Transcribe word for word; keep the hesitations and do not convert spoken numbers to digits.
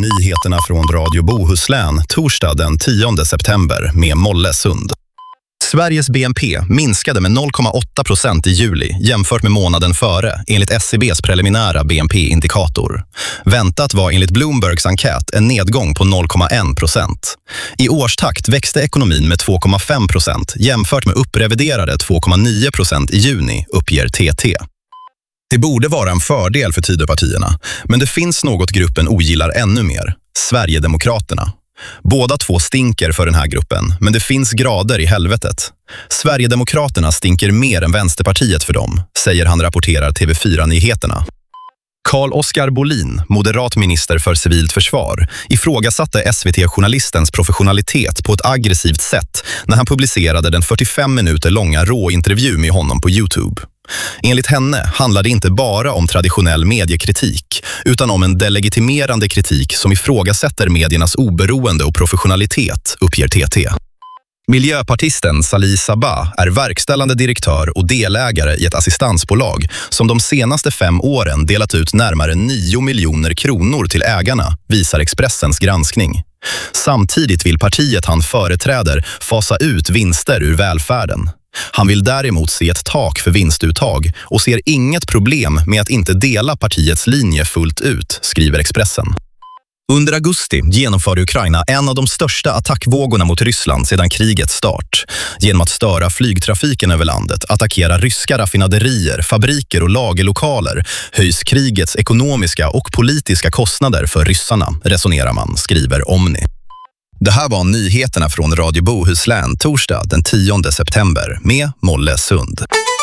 Nyheterna från Radio Bohuslän torsdag den tionde september med Molle Sund. Sveriges B N P minskade med noll komma åtta procent i juli jämfört med månaden före enligt S C B:s preliminära B N P-indikator. Väntat var enligt Bloombergs enkät en nedgång på noll komma en procent. I årstakt växte ekonomin med två komma fem procent jämfört med uppreviderade två komma nio procent i juni, uppger T T. Det borde vara en fördel för Tidöpartierna, men det finns något gruppen ogillar ännu mer, Sverigedemokraterna. Båda två stinker för den här gruppen, men det finns grader i helvetet. Sverigedemokraterna stinker mer än Vänsterpartiet för dem, säger han, rapporterar T V fyra-nyheterna. Carl-Oskar Bolin, moderat minister för civilt försvar, ifrågasatte S V T-journalistens professionalitet på ett aggressivt sätt när han publicerade den fyrtiofem minuter långa råintervju med honom på YouTube. Enligt henne handlar det inte bara om traditionell mediekritik utan om en delegitimerande kritik som ifrågasätter mediernas oberoende och professionalitet, uppger T T. Miljöpartisten Salih Sabah är verkställande direktör och delägare i ett assistansbolag som de senaste fem åren delat ut närmare nio miljoner kronor till ägarna, visar Expressens granskning. Samtidigt vill partiet han företräder fasa ut vinster ur välfärden. Han vill däremot se ett tak för vinstuttag och ser inget problem med att inte dela partiets linje fullt ut, skriver Expressen. Under augusti genomförde Ukraina en av de största attackvågorna mot Ryssland sedan krigets start. Genom att störa flygtrafiken över landet, attackera ryska raffinaderier, fabriker och lagerlokaler höjs krigets ekonomiska och politiska kostnader för ryssarna, resonerar man, skriver Omni. Det här var nyheterna från Radio Bohuslän torsdag den tionde september med Molle Sund.